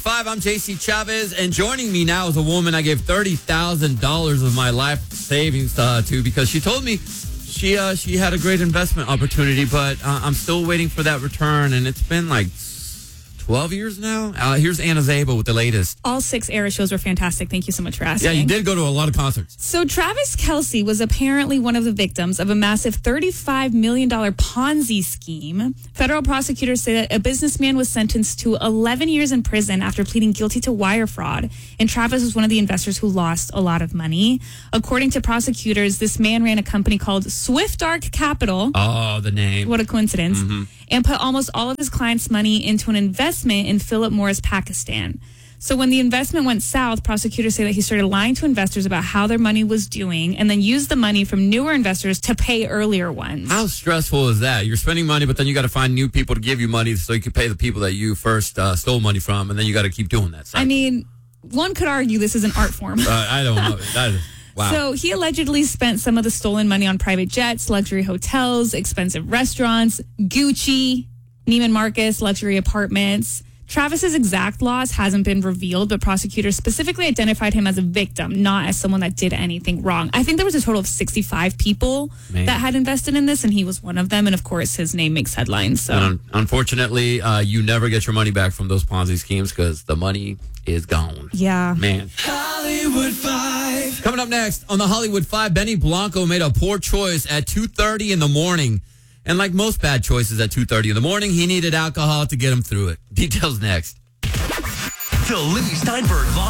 I'm JC Chavez, and joining me now is a woman I gave $30,000 of my life savings to because she told me she had a great investment opportunity, but I'm still waiting for that return, and it's been like 12 years now. Here's Anna Zaba with the latest. All 6 Era shows were fantastic. Thank you so much for asking. Yeah, you did go to a lot of concerts. So Travis Kelce was apparently one of the victims of a massive $35 million Ponzi scheme. Federal prosecutors say that a businessman was sentenced to 11 years in prison after pleading guilty to wire fraud. And Travis was one of the investors who lost a lot of money. According to prosecutors, this man ran a company called Swift Arc Capital. Oh, the name. What a coincidence. Mm-hmm. And put almost all of his clients' money into an investment in Philip Morris, Pakistan. So when the investment went south, prosecutors say that he started lying to investors about how their money was doing and then used the money from newer investors to pay earlier ones. How stressful is that? You're spending money, but then you got to find new people to give you money so you can pay the people that you first stole money from, and then you got to keep doing that cycle. I mean, one could argue this is an art form. I don't know. That is, wow. So he allegedly spent some of the stolen money on private jets, luxury hotels, expensive restaurants, Gucci, Neiman Marcus, luxury apartments. Travis's exact loss hasn't been revealed, but prosecutors specifically identified him as a victim, not as someone that did anything wrong. I think there was a total of 65 people that had invested in this, and he was one of them. And of course, his name makes headlines. So, unfortunately, you never get your money back from those Ponzi schemes because the money is gone. Yeah. Man. Hollywood 5. Coming up next on the Hollywood 5, Benny Blanco made a poor choice at 2:30 in the morning. And like most bad choices at 2:30 in the morning, he needed alcohol to get him through it. Details next. The Lee Steinberg Live.